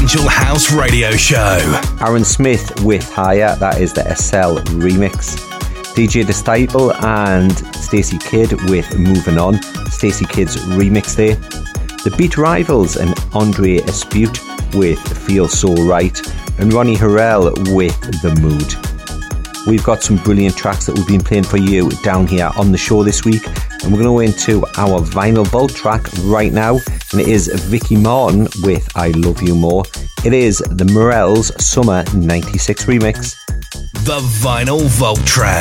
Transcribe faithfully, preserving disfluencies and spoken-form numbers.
Essential House Radio Show. Aaron Smith with Higher, that is the S L remix. D J Disciple and Stacey Kidd with Moving On, Stacey Kidd's remix there. The Beat Rivals and Andre Espute with Feel So Right, and Ronnie Harrell with The Mood. We've got some brilliant tracks that we've been playing for you down here on the show this week, and we're going to go into our Vinyl Vault track right now, and it is Vicky Martin with I Love You More. It is the Morels Summer ninety-six remix. The Vinyl Vault track.